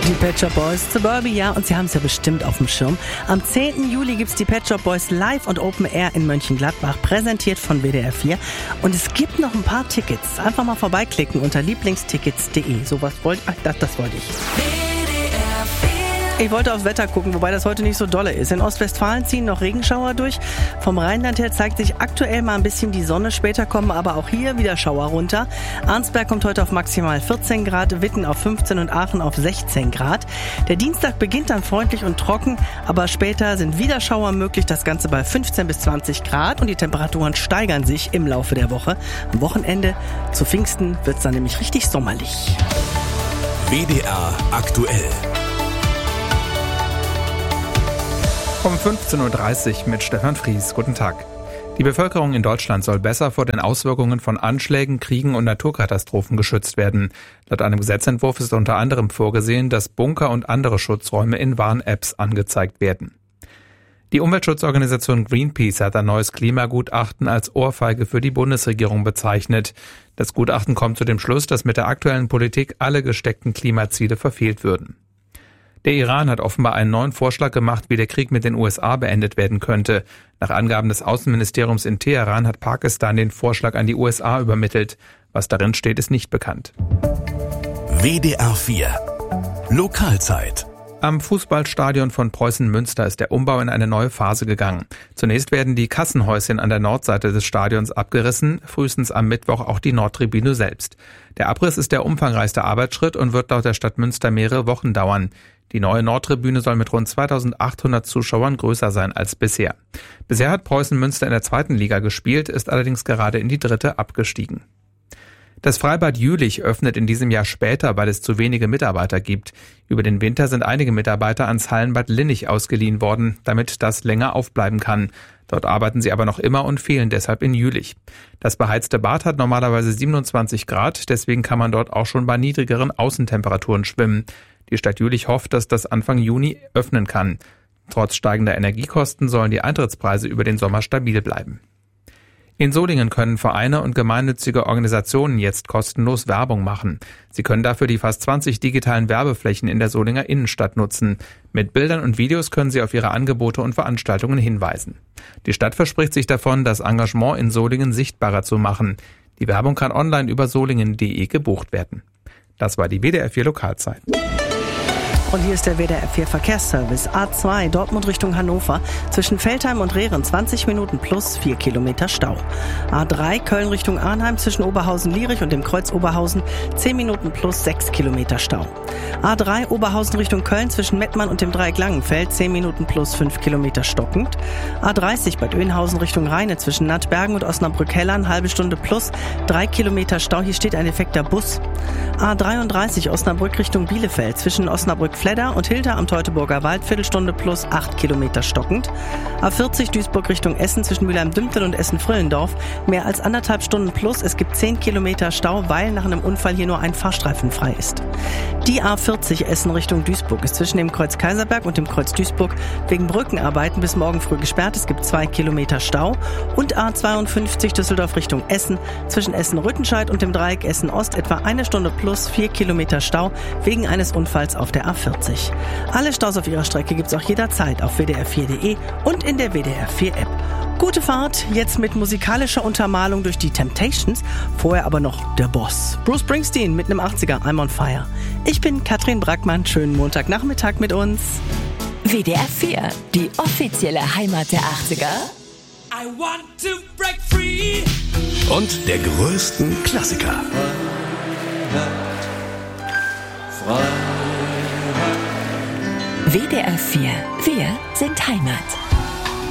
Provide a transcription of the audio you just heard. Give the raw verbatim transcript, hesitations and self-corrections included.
Die Pet Shop Boys zu Burby, ja, und Sie haben es ja bestimmt auf dem Schirm. Am zehnten Juli gibt's die Pet Shop Boys live und Open Air in Mönchengladbach, präsentiert von W D R vier. Und es gibt noch ein paar Tickets. Einfach mal vorbeiklicken unter lieblingstickets punkt de. So was wollte ich, das, das wollte ich. Ich wollte aufs Wetter gucken, wobei das heute nicht so dolle ist. In Ostwestfalen ziehen noch Regenschauer durch. Vom Rheinland her zeigt sich aktuell mal ein bisschen die Sonne. Später kommen aber auch hier wieder Schauer runter. Arnsberg kommt heute auf maximal vierzehn Grad, Witten auf fünfzehn und Aachen auf sechzehn Grad. Der Dienstag beginnt dann freundlich und trocken, aber später sind wieder Schauer möglich. Das Ganze bei fünfzehn bis zwanzig Grad und die Temperaturen steigern sich im Laufe der Woche. Am Wochenende zu Pfingsten wird's dann nämlich richtig sommerlich. W D R aktuell. Um fünfzehn Uhr dreißig mit Stefan Fries. Guten Tag. Die Bevölkerung in Deutschland soll besser vor den Auswirkungen von Anschlägen, Kriegen und Naturkatastrophen geschützt werden. Laut einem Gesetzentwurf ist unter anderem vorgesehen, dass Bunker und andere Schutzräume in Warn-Apps angezeigt werden. Die Umweltschutzorganisation Greenpeace hat ein neues Klimagutachten als Ohrfeige für die Bundesregierung bezeichnet. Das Gutachten kommt zu dem Schluss, dass mit der aktuellen Politik alle gesteckten Klimaziele verfehlt würden. Der Iran hat offenbar einen neuen Vorschlag gemacht, wie der Krieg mit den U S A beendet werden könnte. Nach Angaben des Außenministeriums in Teheran hat Pakistan den Vorschlag an die U S A übermittelt. Was darin steht, ist nicht bekannt. W D R vier Lokalzeit. Am Fußballstadion von Preußen Münster ist der Umbau in eine neue Phase gegangen. Zunächst werden die Kassenhäuschen an der Nordseite des Stadions abgerissen, frühestens am Mittwoch auch die Nordtribüne selbst. Der Abriss ist der umfangreichste Arbeitsschritt und wird laut der Stadt Münster mehrere Wochen dauern. Die neue Nordtribüne soll mit rund zweitausendachthundert Zuschauern größer sein als bisher. Bisher hat Preußen Münster in der zweiten Liga gespielt, ist allerdings gerade in die dritte abgestiegen. Das Freibad Jülich öffnet in diesem Jahr später, weil es zu wenige Mitarbeiter gibt. Über den Winter sind einige Mitarbeiter ans Hallenbad Linnich ausgeliehen worden, damit das länger aufbleiben kann. Dort arbeiten sie aber noch immer und fehlen deshalb in Jülich. Das beheizte Bad hat normalerweise siebenundzwanzig Grad, deswegen kann man dort auch schon bei niedrigeren Außentemperaturen schwimmen. Die Stadt Jülich hofft, dass das Anfang Juni öffnen kann. Trotz steigender Energiekosten sollen die Eintrittspreise über den Sommer stabil bleiben. In Solingen können Vereine und gemeinnützige Organisationen jetzt kostenlos Werbung machen. Sie können dafür die fast zwanzig digitalen Werbeflächen in der Solinger Innenstadt nutzen. Mit Bildern und Videos können sie auf ihre Angebote und Veranstaltungen hinweisen. Die Stadt verspricht sich davon, das Engagement in Solingen sichtbarer zu machen. Die Werbung kann online über solingen punkt de gebucht werden. Das war die W D R vier Lokalzeit. Und hier ist der W D R vier Verkehrsservice. A zwei Dortmund Richtung Hannover. Zwischen Veltheim und Rehren zwanzig Minuten plus vier Kilometer Stau. A drei Köln Richtung Arnheim zwischen Oberhausen-Lierich und dem Kreuz Oberhausen zehn Minuten plus sechs Kilometer Stau. A drei Oberhausen Richtung Köln zwischen Mettmann und dem Dreieck Langenfeld zehn Minuten plus fünf Kilometer stockend. A dreißig Bad Oeynhausen Richtung Rheine zwischen Nattbergen und Osnabrück-Hellern halbe Stunde plus drei Kilometer Stau. Hier steht ein defekter Bus. A dreiunddreißig Osnabrück Richtung Bielefeld zwischen Osnabrück Fledder und Hilter am Teutoburger Wald, Viertelstunde plus acht Kilometer stockend. A vierzig Duisburg Richtung Essen zwischen Mülheim-Dümpel und Essen-Frillendorf, mehr als anderthalb Stunden plus. Es gibt zehn Kilometer Stau, weil nach einem Unfall hier nur ein Fahrstreifen frei ist. Die A vierzig Essen Richtung Duisburg ist zwischen dem Kreuz Kaiserberg und dem Kreuz Duisburg wegen Brückenarbeiten bis morgen früh gesperrt. Es gibt zwei Kilometer Stau. Und A zweiundfünfzig Düsseldorf Richtung Essen zwischen Essen-Rüttenscheid und dem Dreieck Essen-Ost etwa eine Stunde plus vier Kilometer Stau wegen eines Unfalls auf der A vierzig. Alle Staus auf ihrer Strecke gibt's auch jederzeit auf w d r vier punkt de und in der W D R vier App. Gute Fahrt, jetzt mit musikalischer Untermalung durch die Temptations, vorher aber noch der Boss. Bruce Springsteen mit einem achtziger, I'm on Fire. Ich bin Katrin Brackmann, schönen Montagnachmittag mit uns. W D R vier, die offizielle Heimat der achtziger. I want to break free. Und der größten Klassiker. W D R vier, wir sind Heimat.